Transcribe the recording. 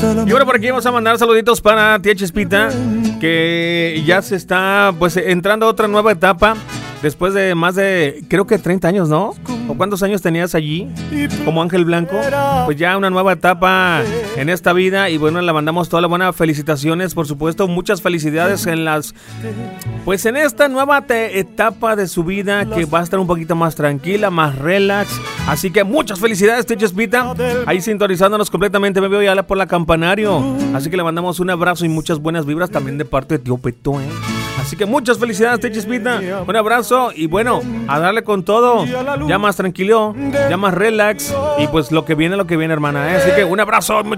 Y bueno, por aquí vamos a mandar saluditos para tía Chespita, que ya se está pues entrando a otra nueva etapa. Después de más de, creo que 30 años, ¿no? ¿O cuántos años tenías allí como Ángel Blanco? Pues ya una nueva etapa en esta vida. Y bueno, le mandamos todas las buenas felicitaciones, por supuesto. Muchas felicidades en pues en esta nueva etapa de su vida, que va a estar un poquito más tranquila, más relax. Así que muchas felicidades, tía Chespita. Ahí sintonizándonos completamente, me veo ya por la Campanario. Así que le mandamos un abrazo y muchas buenas vibras también de parte de tío Peto, ¿eh? Así que muchas felicidades, tía Chespita. Un abrazo y bueno, a darle con todo. Ya más tranquilo, ya más relax. Y pues lo que viene, hermana, ¿eh? Así que un abrazo.